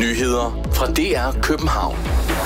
Nyheder fra DR København.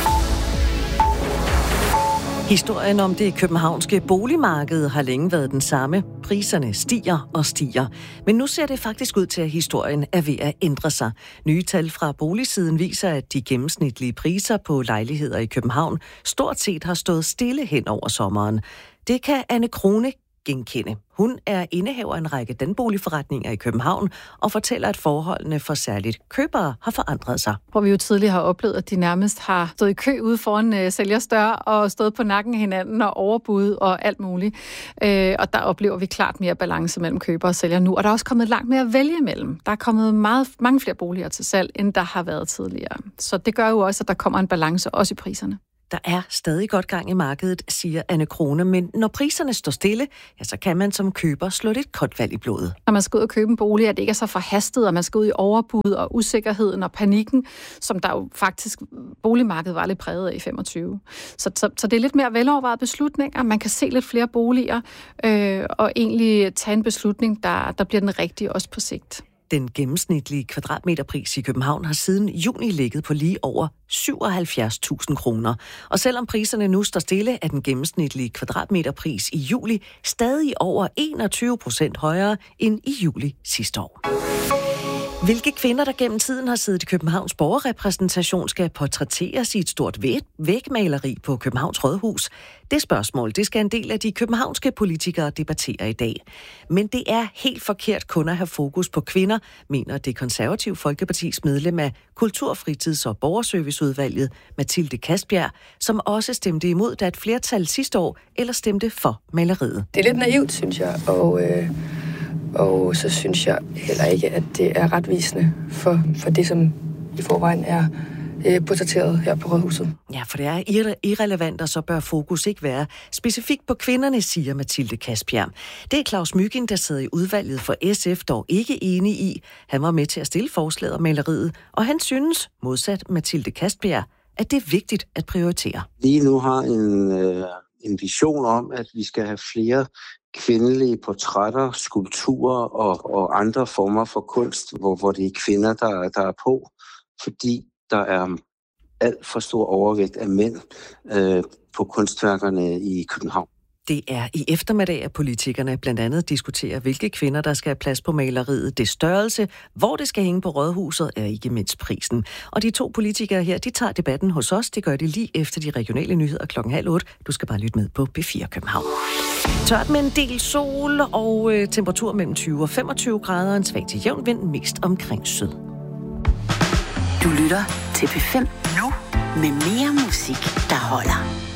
Historien om det københavnske boligmarked har længe været den samme. Priserne stiger og stiger. Men nu ser det faktisk ud til, at historien er ved at ændre sig. Nye tal fra boligsiden viser, at de gennemsnitlige priser på lejligheder i København stort set har stået stille hen over sommeren. Det kan Anne Krone genkende. Hun er indehaver af en række danboligforretninger i København og fortæller, at forholdene for særligt købere har forandret sig. Hvor vi jo tidligere har oplevet, at de nærmest har stået i kø ude foran sælgers dør og stået på nakken af hinanden og overbud og alt muligt. Og der oplever vi klart mere balance mellem køber og sælger nu. Og der er også kommet langt mere at vælge imellem. Der er kommet mange flere boliger til salg, end der har været tidligere. Så det gør jo også, at der kommer en balance også i priserne. Der er stadig godt gang i markedet, siger Anne Krone, men når priserne står stille, ja, så kan man som køber slå lidt koldt vand i blodet. Når man skal ud og købe en bolig, at det ikke er så forhastet, og man skal ud i overbud og usikkerheden og panikken, som der jo faktisk boligmarkedet var lidt præget af i 25. Så det er lidt mere velovervejede beslutninger. Man kan se lidt flere boliger og egentlig tage en beslutning, der bliver den rigtige også på sigt. Den gennemsnitlige kvadratmeterpris i København har siden juni ligget på lige over 77.000 kroner. Og selvom priserne nu står stille, er den gennemsnitlige kvadratmeterpris i juli stadig over 21% højere end i juli sidste år. Hvilke kvinder, der gennem tiden har siddet i Københavns borgerrepræsentation, skal portrætteres i et stort vægmaleri på Københavns Rådhus? Det spørgsmål, det skal en del af de københavnske politikere debattere i dag. Men det er helt forkert kun at have fokus på kvinder, mener Det Konservative Folkepartis medlem af Kultur-, Fritids- og Borgerserviceudvalget, Mathilde Kastbjerg, som også stemte imod, da et flertal sidste år eller stemte for maleriet. Det er lidt naivt, synes jeg, og så synes jeg heller ikke, at det er retvisende for det, som i forvejen er portrætteret her på Rådhuset. Ja, for det er irrelevant, og så bør fokus ikke være specifikt på kvinderne, siger Mathilde Kastbjerg. Det er Claus Mygind, der sidder i udvalget for SF, dog ikke enig i. Han var med til at stille forslaget om maleriet, og han synes, modsat Mathilde Kastbjerg, at det er vigtigt at prioritere. Lige nu har en vision om, at vi skal have flere kvindelige portrætter, skulpturer og andre former for kunst, hvor det er kvinder, der er på, fordi der er alt for stor overvægt af mænd på kunstværkerne i København. Det er i eftermiddag, at politikerne blandt andet diskuterer, hvilke kvinder, der skal have plads på maleriet, det størrelse, hvor det skal hænge på Rådhuset, er ikke mindst prisen. Og de to politikere her, de tager debatten hos os. Det gør de lige efter de regionale nyheder 7:30. Du skal bare lytte med på P4 København. Tørt med en del sol og temperatur mellem 20 og 25 grader, en svag til jævn vind, mest omkring syd. Du lytter til P5 nu med mere musik, der holder.